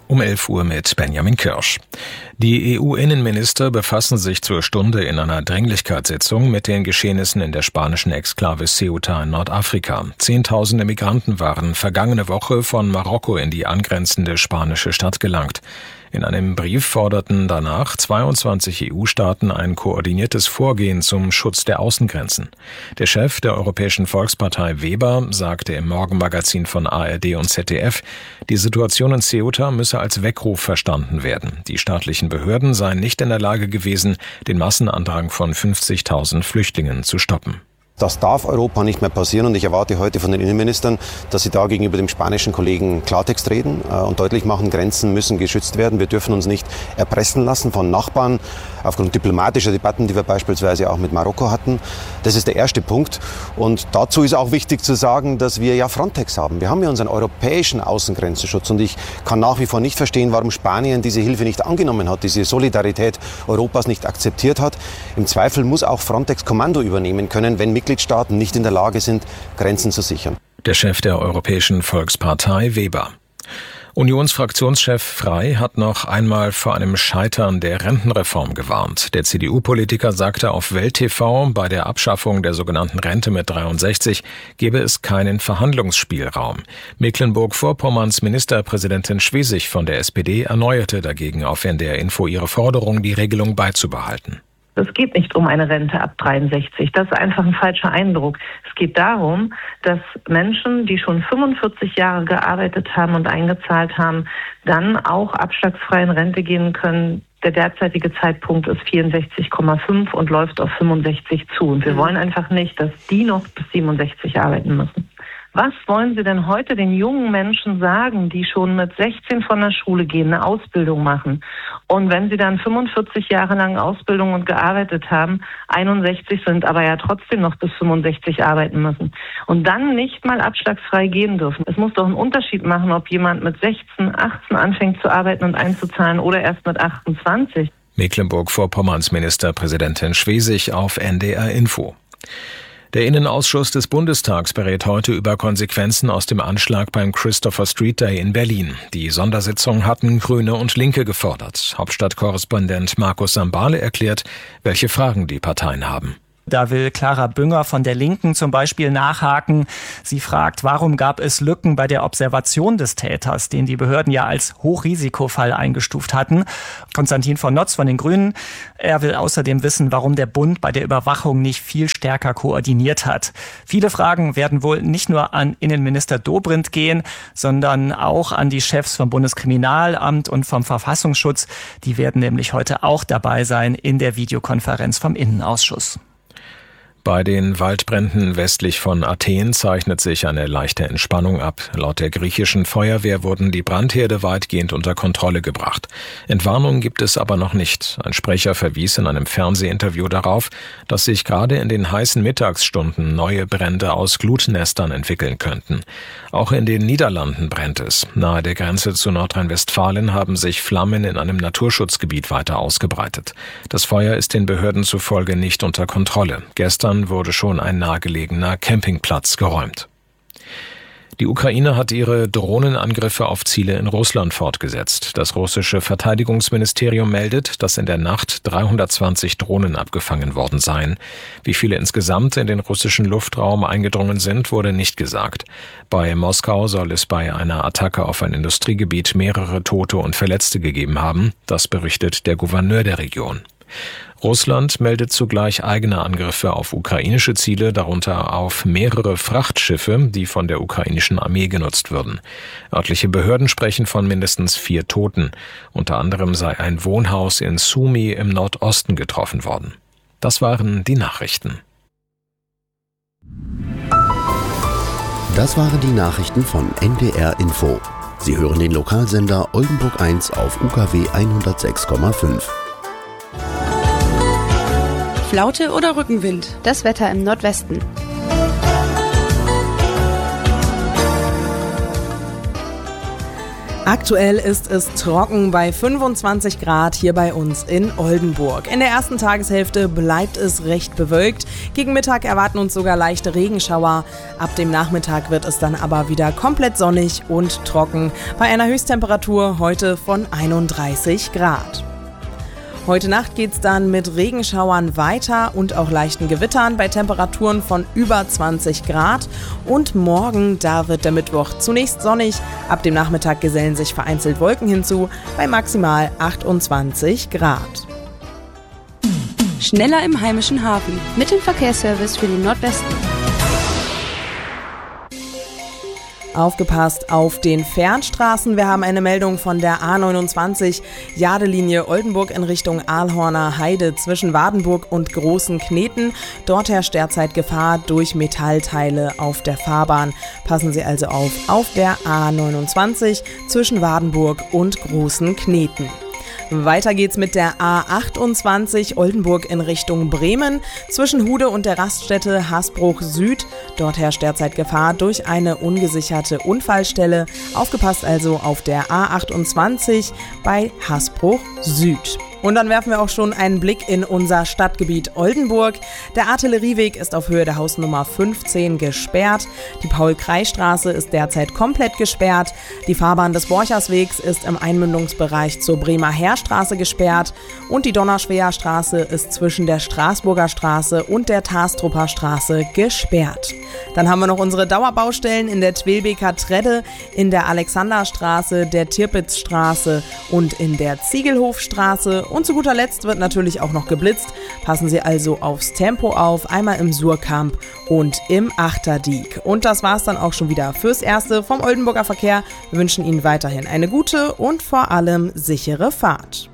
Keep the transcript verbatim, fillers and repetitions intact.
Um elf Uhr mit Benjamin Kirsch. Die E U-Innenminister befassen sich zur Stunde in einer Dringlichkeitssitzung mit den Geschehnissen in der spanischen Exklave Ceuta in Nordafrika. Zehntausende Migranten waren vergangene Woche von Marokko in die angrenzende spanische Stadt gelangt. In einem Brief forderten danach zweiundzwanzig E U-Staaten ein koordiniertes Vorgehen zum Schutz der Außengrenzen. Der Chef der Europäischen Volkspartei Weber sagte im Morgenmagazin von A R D und Z D F, die Situation in Ceuta müsse als Weckruf verstanden werden. Die staatlichen Behörden seien nicht in der Lage gewesen, den Massenandrang von fünfzigtausend Flüchtlingen zu stoppen. Das darf Europa nicht mehr passieren und ich erwarte heute von den Innenministern, dass sie da gegenüber dem spanischen Kollegen Klartext reden und deutlich machen, Grenzen müssen geschützt werden. Wir dürfen uns nicht erpressen lassen von Nachbarn aufgrund diplomatischer Debatten, die wir beispielsweise auch mit Marokko hatten. Das ist der erste Punkt. Und dazu ist auch wichtig zu sagen, dass wir ja Frontex haben. Wir haben ja unseren europäischen Außengrenzenschutz und ich kann nach wie vor nicht verstehen, warum Spanien diese Hilfe nicht angenommen hat, diese Solidarität Europas nicht akzeptiert hat. Im Zweifel muss auch Frontex Kommando übernehmen können, wenn Mitgliedstaaten nicht in der Lage sind, Grenzen zu sichern. Der Chef der Europäischen Volkspartei Weber. Unionsfraktionschef Frey hat noch einmal vor einem Scheitern der Rentenreform gewarnt. Der C D U-Politiker sagte auf Welt T V, bei der Abschaffung der sogenannten Rente mit dreiundsechzig gebe es keinen Verhandlungsspielraum. Mecklenburg-Vorpommerns Ministerpräsidentin Schwesig von der S P D erneuerte dagegen auf N D R Info ihre Forderung, die Regelung beizubehalten. Es geht nicht um eine Rente ab dreiundsechzig. Das ist einfach ein falscher Eindruck. Es geht darum, dass Menschen, die schon fünfundvierzig Jahre gearbeitet haben und eingezahlt haben, dann auch abschlagsfrei in Rente gehen können. Der derzeitige Zeitpunkt ist vierundsechzig Komma fünf und läuft auf fünfundsechzig zu. Und wir wollen einfach nicht, dass die noch bis siebenundsechzig arbeiten müssen. Was wollen Sie denn heute den jungen Menschen sagen, die schon mit sechzehn von der Schule gehen, eine Ausbildung machen? Und wenn sie dann fünfundvierzig Jahre lang Ausbildung und gearbeitet haben, einundsechzig sind, aber ja trotzdem noch bis fünfundsechzig arbeiten müssen und dann nicht mal abschlagsfrei gehen dürfen. Es muss doch einen Unterschied machen, ob jemand mit sechzehn, achtzehn anfängt zu arbeiten und einzuzahlen oder erst mit achtundzwanzig. Mecklenburg-Vorpommerns Ministerpräsidentin Schwesig auf N D R Info. Der Innenausschuss des Bundestags berät heute über Konsequenzen aus dem Anschlag beim Christopher Street Day in Berlin. Die Sondersitzung hatten Grüne und Linke gefordert. Hauptstadtkorrespondent Markus Sambale erklärt, welche Fragen die Parteien haben. Da will Clara Bünger von der Linken zum Beispiel nachhaken. Sie fragt, warum gab es Lücken bei der Observation des Täters, den die Behörden ja als Hochrisikofall eingestuft hatten. Konstantin von Notz von den Grünen, er will außerdem wissen, warum der Bund bei der Überwachung nicht viel stärker koordiniert hat. Viele Fragen werden wohl nicht nur an Innenminister Dobrindt gehen, sondern auch an die Chefs vom Bundeskriminalamt und vom Verfassungsschutz. Die werden nämlich heute auch dabei sein in der Videokonferenz vom Innenausschuss. Bei den Waldbränden westlich von Athen zeichnet sich eine leichte Entspannung ab. Laut der griechischen Feuerwehr wurden die Brandherde weitgehend unter Kontrolle gebracht. Entwarnung gibt es aber noch nicht. Ein Sprecher verwies in einem Fernsehinterview darauf, dass sich gerade in den heißen Mittagsstunden neue Brände aus Glutnestern entwickeln könnten. Auch in den Niederlanden brennt es. Nahe der Grenze zu Nordrhein-Westfalen haben sich Flammen in einem Naturschutzgebiet weiter ausgebreitet. Das Feuer ist den Behörden zufolge nicht unter Kontrolle. Gestern wurde schon ein nahegelegener Campingplatz geräumt. Die Ukraine hat ihre Drohnenangriffe auf Ziele in Russland fortgesetzt. Das russische Verteidigungsministerium meldet, dass in der Nacht dreihundertzwanzig Drohnen abgefangen worden seien. Wie viele insgesamt in den russischen Luftraum eingedrungen sind, wurde nicht gesagt. Bei Moskau soll es bei einer Attacke auf ein Industriegebiet mehrere Tote und Verletzte gegeben haben. Das berichtet der Gouverneur der Region. Russland meldet zugleich eigene Angriffe auf ukrainische Ziele, darunter auf mehrere Frachtschiffe, die von der ukrainischen Armee genutzt würden. Örtliche Behörden sprechen von mindestens vier Toten. Unter anderem sei ein Wohnhaus in Sumy im Nordosten getroffen worden. Das waren die Nachrichten. Das waren die Nachrichten von N D R Info. Sie hören den Lokalsender Oldenburg eins auf U K W hundertsechs Komma fünf. Flaute oder Rückenwind? Das Wetter im Nordwesten. Aktuell ist es trocken bei fünfundzwanzig Grad hier bei uns in Oldenburg. In der ersten Tageshälfte bleibt es recht bewölkt. Gegen Mittag erwarten uns sogar leichte Regenschauer. Ab dem Nachmittag wird es dann aber wieder komplett sonnig und trocken bei einer Höchsttemperatur heute von einunddreißig Grad. Heute Nacht geht's dann mit Regenschauern weiter und auch leichten Gewittern bei Temperaturen von über zwanzig Grad. Und morgen, da wird der Mittwoch zunächst sonnig. Ab dem Nachmittag gesellen sich vereinzelt Wolken hinzu bei maximal achtundzwanzig Grad. Schneller im heimischen Hafen. Mit dem Verkehrsservice für den Nordwesten. Aufgepasst auf den Fernstraßen. Wir haben eine Meldung von der A neunundzwanzig, Jadelinie Oldenburg in Richtung Ahlhorner Heide zwischen Wardenburg und Großen Kneten. Dort herrscht derzeit Gefahr durch Metallteile auf der Fahrbahn. Passen Sie also auf, auf der A neunundzwanzig zwischen Wardenburg und Großen Kneten. Weiter geht's mit der A achtundzwanzig Oldenburg in Richtung Bremen zwischen Hude und der Raststätte Hasbruch Süd. Dort herrscht derzeit Gefahr durch eine ungesicherte Unfallstelle. Aufgepasst also auf der A achtundzwanzig bei Hasbruch Süd. Und dann werfen wir auch schon einen Blick in unser Stadtgebiet Oldenburg. Der Artillerieweg ist auf Höhe der Hausnummer fünfzehn gesperrt. Die Paul-Kreis-Straße ist derzeit komplett gesperrt. Die Fahrbahn des Borcherswegs ist im Einmündungsbereich zur Bremer Heerstraße gesperrt. Und die Donnerschweer Straße ist zwischen der Straßburger Straße und der Tastrupper Straße gesperrt. Dann haben wir noch unsere Dauerbaustellen in der Twelbeker Tredde, in der Alexanderstraße, der Tirpitzstraße und in der Ziegelhofstraße. Und zu guter Letzt wird natürlich auch noch geblitzt. Passen Sie also aufs Tempo auf, einmal im Surkamp und im Achterdiek. Und das war's dann auch schon wieder fürs Erste vom Oldenburger Verkehr. Wir wünschen Ihnen weiterhin eine gute und vor allem sichere Fahrt.